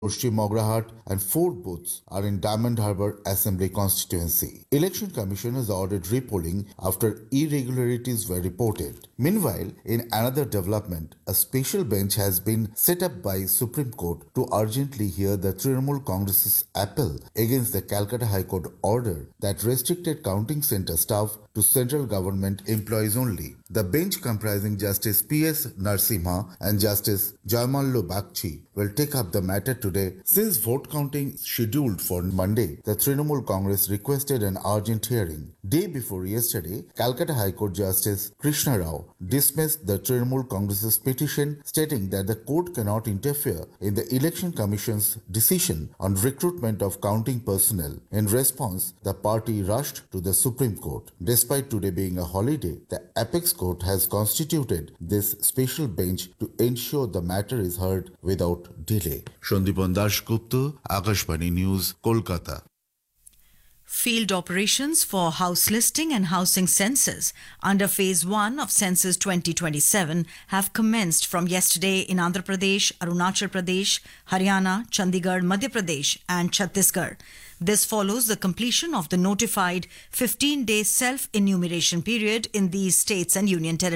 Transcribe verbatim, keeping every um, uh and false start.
Urshi Mograhat and four booths are in Diamond Harbour Assembly constituency. Election Commission has ordered repolling after irregularities were reported. Meanwhile, in another development, a special bench has been set up by Supreme Court to urgently hear the Trinamool Congress's appeal against the Calcutta High Court order that restricted counting centre staff to central government employees only. The bench, comprising Justice P S Narsimha and Justice Jaimallu Bagchi, will take up the matter today. Since vote counting is scheduled for Monday, the Trinamool Congress requested an urgent hearing. Day before yesterday, Calcutta High Court Justice Krishna Rao dismissed the Trinamool Congress's petition, stating that the court cannot interfere in the Election Commission's decision on recruitment of counting personnel. In response, the party rushed to the Supreme Court. Despite today being a holiday, the Apex Court has constituted this special bench to ensure the matter is heard without delay. Shandipan Dasgupta, Akashvani News, Kolkata. Field operations for house listing and housing census under Phase one of Census twenty twenty-seven have commenced from yesterday in Andhra Pradesh, Arunachal Pradesh, Haryana, Chandigarh, Madhya Pradesh and Chhattisgarh. This follows the completion of the notified fifteen-day self-enumeration period in these states and union territories.